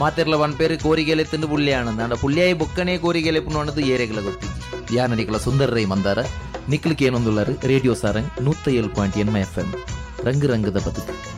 ಮಾತೆರ್ಲ ಒಂದ್ ಪೇರು ಕೋರಿಗೆಲೆ ತಿಂದು ಪುಳ್ಳಿಯಾನಂದ ಅಂಡ ಪುಳ್ಳಿಯಾಯಿ ಬೊಕ್ಕನೇ ಕೋರಿಗೆಲೆ ಪುಣ್ಣದು ಏರೆಗಳ ಗೊತ್ತಿಜ್ಜಿ ಯಾನರಿಕಲ ಸುಂದರ ರೈ ಮಂದಾರ ನಿಕ್ಲಿಕ್ಕೆ ಏನೊಂದುಳ್ಳರು ರೇಡಿಯೋ ಸಾರಂಗ್ 107.8 FM ರಂಗು ರಂಗದ ಬದುಕು.